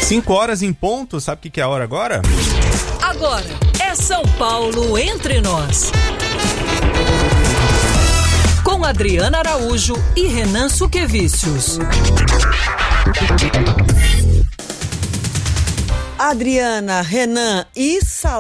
5 horas em ponto, sabe o que é a hora agora? Agora é São Paulo Entre Nós. Com Adriana Araújo e Renan Suquevicius. Adriana, Renan e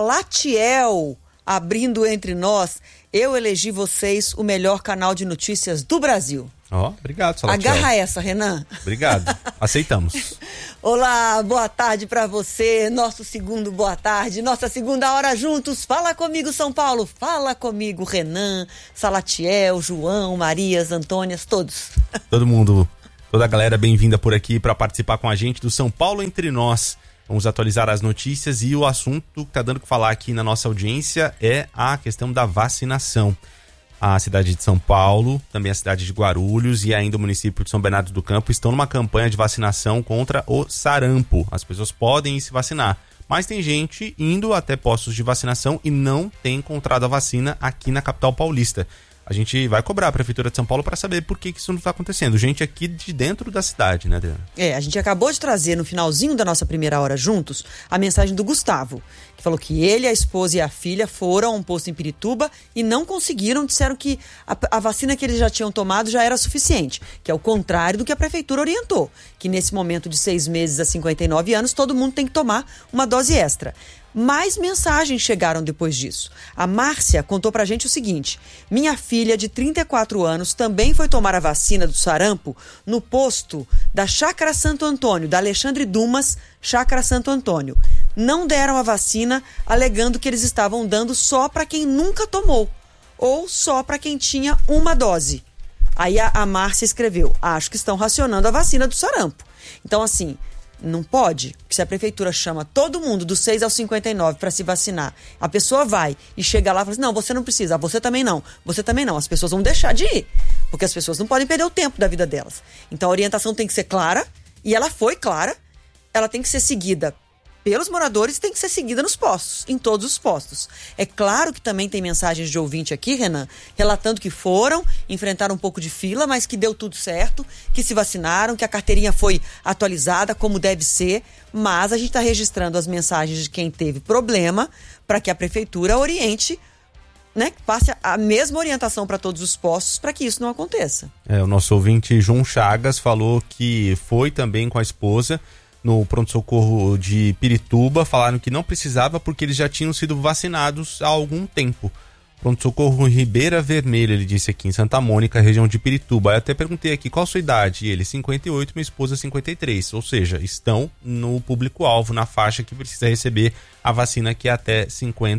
Salatiel abrindo Entre Nós. Eu elegi vocês o melhor canal de notícias do Brasil. Obrigado, Salatiel. Agarra essa, Renan. Obrigado, aceitamos. Olá, boa tarde pra você, nosso segundo boa tarde, nossa segunda hora juntos. Fala comigo, São Paulo, fala comigo, Renan, Salatiel, João, Marias, Antônias, todos. Todo mundo, toda a galera bem-vinda por aqui para participar com a gente do São Paulo Entre Nós. Vamos atualizar as notícias e o assunto que tá dando o que falar aqui na nossa audiência é a questão da vacinação. A cidade de São Paulo, também a cidade de Guarulhos e ainda o município de São Bernardo do Campo estão numa campanha de vacinação contra o sarampo. As pessoas podem ir se vacinar, mas tem gente indo até postos de vacinação e não tem encontrado a vacina aqui na capital paulista. A gente vai cobrar a Prefeitura de São Paulo para saber por que isso não está acontecendo. Gente aqui de dentro da cidade, né, Adriana? A gente acabou de trazer no finalzinho da nossa primeira hora juntos a mensagem do Gustavo, que falou que ele, a esposa e a filha foram a um posto em Pirituba e não conseguiram, disseram que a vacina que eles já tinham tomado já era suficiente, que é o contrário do que a Prefeitura orientou, que nesse momento de 6 meses a 59 anos todo mundo tem que tomar uma dose extra. Mais mensagens chegaram depois disso. A Márcia contou pra gente o seguinte: minha filha de 34 anos também foi tomar a vacina do sarampo no posto da Chácara Santo Antônio, da Alexandre Dumas, Chácara Santo Antônio. Não deram a vacina, alegando que eles estavam dando só para quem nunca tomou, ou só para quem tinha uma dose. Aí a Márcia escreveu: acho que estão racionando a vacina do sarampo. Então, assim, não pode, porque se a prefeitura chama todo mundo dos 6 aos 59 para se vacinar, a pessoa vai e chega lá e fala assim: não, você não precisa, você também não, as pessoas vão deixar de ir, porque as pessoas não podem perder o tempo da vida delas. Então a orientação tem que ser clara, e ela foi clara, ela tem que ser seguida pelos moradores e tem que ser seguida nos postos, em todos os postos. É claro que também tem mensagens de ouvinte aqui, Renan, relatando que foram, enfrentaram um pouco de fila, mas que deu tudo certo, que se vacinaram, que a carteirinha foi atualizada como deve ser, mas a gente está registrando as mensagens de quem teve problema para que a prefeitura oriente, né, passe a mesma orientação para todos os postos para que isso não aconteça. O nosso ouvinte João Chagas falou que foi também com a esposa no pronto-socorro de Pirituba, falaram que não precisava porque eles já tinham sido vacinados há algum tempo. Pronto-socorro Ribeira Vermelha, ele disse aqui em Santa Mônica, região de Pirituba. Eu até perguntei aqui qual a sua idade, e ele 58, minha esposa 53, ou seja, estão no público-alvo, na faixa que precisa receber a vacina, que é até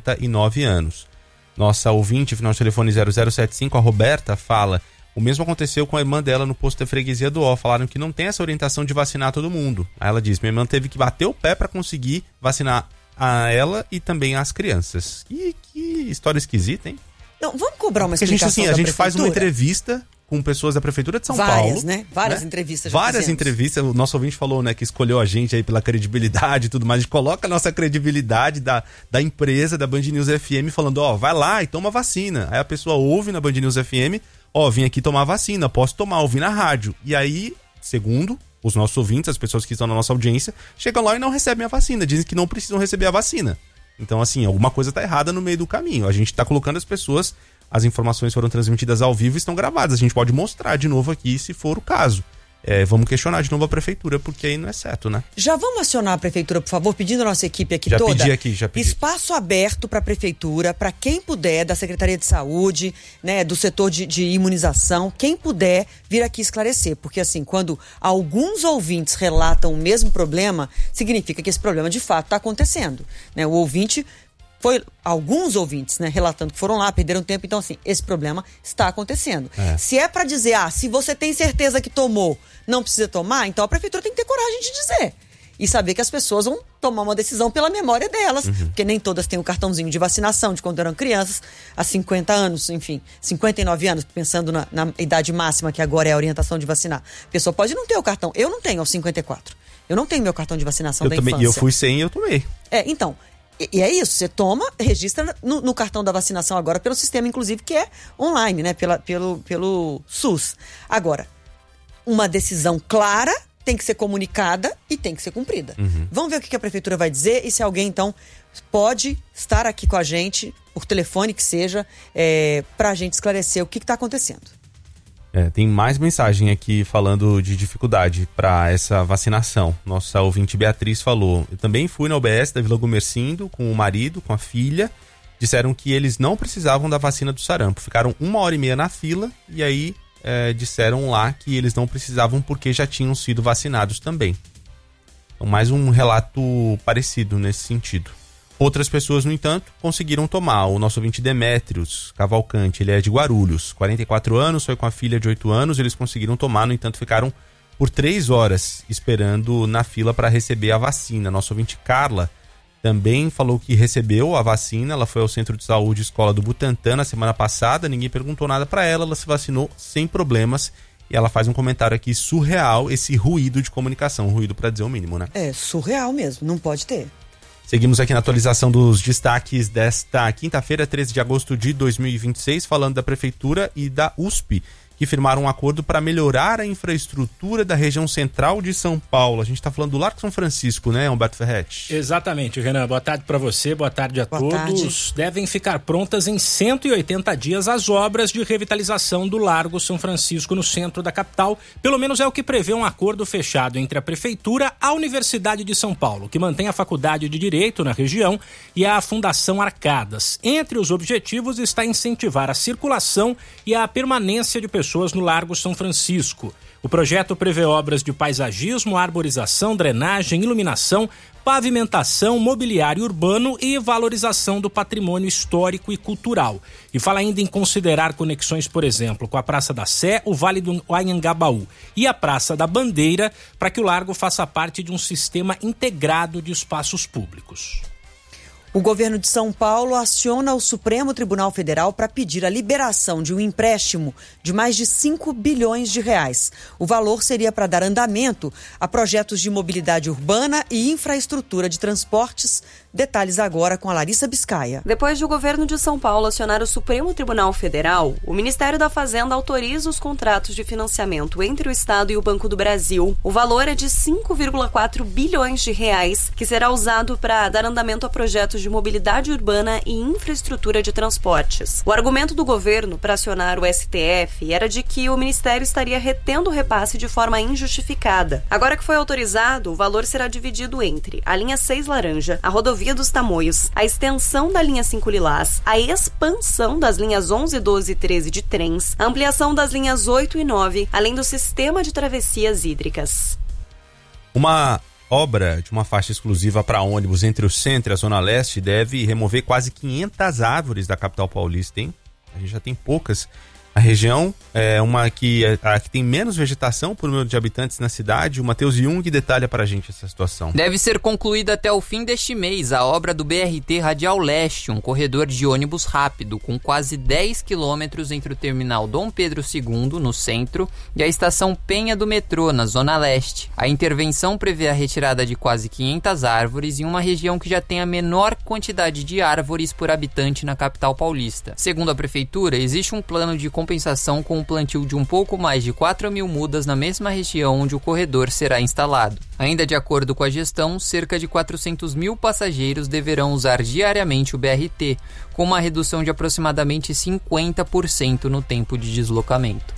59 anos. Nossa ouvinte, final de telefone 0075, a Roberta, fala: o mesmo aconteceu com a irmã dela no posto da freguesia do Ó. Falaram que não tem essa orientação de vacinar todo mundo. Aí ela disse: minha irmã teve que bater o pé para conseguir vacinar a ela e também as crianças. E que história esquisita, hein? Não, vamos cobrar uma explicação a gente faz uma entrevista com pessoas da Prefeitura de São Paulo. Né? Várias entrevistas já Várias fizemos. Entrevistas. O nosso ouvinte falou, né, que escolheu a gente aí pela credibilidade e tudo mais. A gente coloca a nossa credibilidade da empresa, da Band News FM, falando: vai lá e toma vacina. Aí a pessoa ouve na Band News FM: vim aqui tomar vacina, posso tomar, ouvir na rádio. E aí, segundo os nossos ouvintes, as pessoas que estão na nossa audiência, chegam lá e não recebem a vacina, dizem que não precisam receber a vacina. Então, assim, alguma coisa tá errada no meio do caminho. A gente tá colocando as pessoas, as informações foram transmitidas ao vivo e estão gravadas. A gente pode mostrar de novo aqui, se for o caso. Vamos questionar de novo a prefeitura, porque aí não é certo, né? Já vamos acionar a prefeitura, por favor, pedindo a nossa equipe aqui já toda. Já pedi. Espaço aberto para a prefeitura, para quem puder, da Secretaria de Saúde, né, do setor de imunização, quem puder vir aqui esclarecer. Porque, assim, quando alguns ouvintes relatam o mesmo problema, significa que esse problema de fato está acontecendo, né? O ouvinte foi alguns ouvintes, né, relatando que foram lá, perderam tempo. Então, assim, esse problema está acontecendo. Se é para dizer, se você tem certeza que tomou, não precisa tomar, então a prefeitura tem que ter coragem de dizer. E saber que as pessoas vão tomar uma decisão pela memória delas, porque nem todas têm o cartãozinho de vacinação de quando eram crianças, há 50 anos, enfim, 59 anos, pensando na idade máxima, que agora é a orientação de vacinar. A pessoa pode não ter o cartão. Eu não tenho aos 54. Eu não tenho meu cartão de vacinação da infância. E eu fui sem e eu tomei. Então... E é isso, você toma, registra no cartão da vacinação agora pelo sistema, inclusive, que é online, né? Pelo SUS. Agora, uma decisão clara tem que ser comunicada e tem que ser cumprida. Vamos ver o que a prefeitura vai dizer e se alguém, então, pode estar aqui com a gente, por telefone que seja, para a gente esclarecer o que está acontecendo. Tem mais mensagem aqui falando de dificuldade para essa vacinação. Nossa ouvinte Beatriz falou: eu também fui na UBS da Vila Gumercindo com o marido, com a filha. Disseram que eles não precisavam da vacina do sarampo. Ficaram 1h30 na fila e aí disseram lá que eles não precisavam porque já tinham sido vacinados também. Então, mais um relato parecido nesse sentido. Outras pessoas, no entanto, conseguiram tomar. O nosso ouvinte Demétrios Cavalcante, ele é de Guarulhos, 44 anos, foi com a filha de 8 anos, eles conseguiram tomar, no entanto, ficaram por 3 horas esperando na fila para receber a vacina. Nosso ouvinte Carla também falou que recebeu a vacina, ela foi ao Centro de Saúde Escola do Butantã na semana passada, ninguém perguntou nada para ela se vacinou sem problemas. E ela faz um comentário aqui surreal, esse ruído de comunicação, ruído para dizer o mínimo, né? É surreal mesmo, não pode ter. Seguimos aqui na atualização dos destaques desta quinta-feira, 13 de agosto de 2026, falando da Prefeitura e da USP, que firmaram um acordo para melhorar a infraestrutura da região central de São Paulo. A gente está falando do Largo São Francisco, né, Humberto Ferretti? Exatamente, Renan. Boa tarde para você, boa tarde a todos. Devem ficar prontas em 180 dias as obras de revitalização do Largo São Francisco no centro da capital. Pelo menos é o que prevê um acordo fechado entre a Prefeitura, a Universidade de São Paulo, que mantém a Faculdade de Direito na região, e a Fundação Arcadas. Entre os objetivos está incentivar a circulação e a permanência de pessoas no Largo São Francisco. O projeto prevê obras de paisagismo, arborização, drenagem, iluminação, pavimentação, mobiliário urbano e valorização do patrimônio histórico e cultural. E fala ainda em considerar conexões, por exemplo, com a Praça da Sé, o Vale do Anhangabaú e a Praça da Bandeira, para que o largo faça parte de um sistema integrado de espaços públicos. O governo de São Paulo aciona o Supremo Tribunal Federal para pedir a liberação de um empréstimo de mais de 5 bilhões de reais. O valor seria para dar andamento a projetos de mobilidade urbana e infraestrutura de transportes. Detalhes agora com a Larissa Biscaia. Depois de o governo de São Paulo acionar o Supremo Tribunal Federal, o Ministério da Fazenda autoriza os contratos de financiamento entre o Estado e o Banco do Brasil. O valor é de 5,4 bilhões de reais, que será usado para dar andamento a projetos de mobilidade urbana e infraestrutura de transportes. O argumento do governo para acionar o STF era de que o Ministério estaria retendo o repasse de forma injustificada. Agora que foi autorizado, o valor será dividido entre a linha 6 Laranja, a rodovia dos Tamoios, a extensão da linha 5 Lilás, a expansão das linhas 11, 12 e 13 de trens, a ampliação das linhas 8 e 9, além do sistema de travessias hídricas. Uma obra de uma faixa exclusiva para ônibus entre o centro e a zona leste deve remover quase 500 árvores da capital paulista, hein? A gente já tem poucas. A região é a que tem menos vegetação por número de habitantes na cidade. O Matheus Jung detalha para a gente essa situação. Deve ser concluída até o fim deste mês a obra do BRT Radial Leste, um corredor de ônibus rápido, com quase 10 quilômetros entre o terminal Dom Pedro II, no centro, e a estação Penha do metrô, na zona leste. A intervenção prevê a retirada de quase 500 árvores em uma região que já tem a menor quantidade de árvores por habitante na capital paulista. Segundo a prefeitura, existe um plano de compensação com o plantio de um pouco mais de 4 mil mudas na mesma região onde o corredor será instalado. Ainda de acordo com a gestão, cerca de 400 mil passageiros deverão usar diariamente o BRT, com uma redução de aproximadamente 50% no tempo de deslocamento.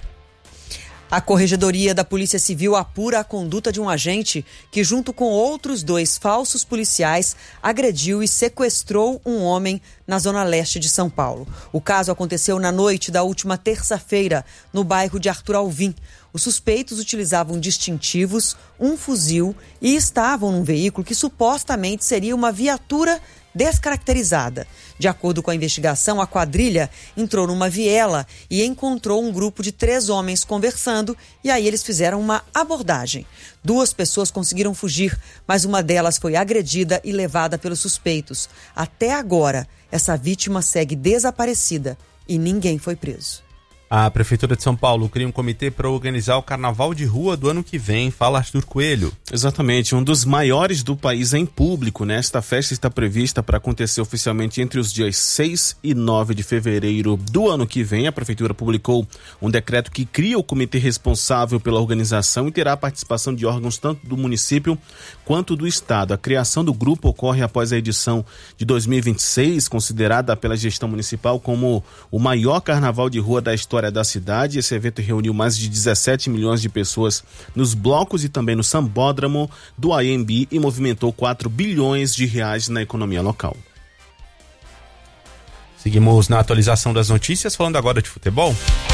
A Corregedoria da Polícia Civil apura a conduta de um agente que, junto com outros 2 falsos policiais, agrediu e sequestrou um homem na zona leste de São Paulo. O caso aconteceu na noite da última terça-feira, no bairro de Arthur Alvim. Os suspeitos utilizavam distintivos, um fuzil e estavam num veículo que supostamente seria uma viatura descaracterizada. De acordo com a investigação, a quadrilha entrou numa viela e encontrou um grupo de 3 homens conversando, e aí eles fizeram uma abordagem. 2 pessoas conseguiram fugir, mas uma delas foi agredida e levada pelos suspeitos. Até agora, essa vítima segue desaparecida e ninguém foi preso. A Prefeitura de São Paulo cria um comitê para organizar o Carnaval de Rua do ano que vem. Fala, Arthur Coelho. Exatamente, um dos maiores do país em público, né? Esta festa está prevista para acontecer oficialmente entre os dias 6 e 9 de fevereiro do ano que vem. A Prefeitura publicou um decreto que cria o comitê responsável pela organização e terá a participação de órgãos tanto do município quanto do estado. A criação do grupo ocorre após a edição de 2026, considerada pela gestão municipal como o maior carnaval de rua da história da cidade. Esse evento reuniu mais de 17 milhões de pessoas nos blocos e também no sambódromo do AMB e movimentou 4 bilhões de reais na economia local. Seguimos na atualização das notícias, falando agora de futebol.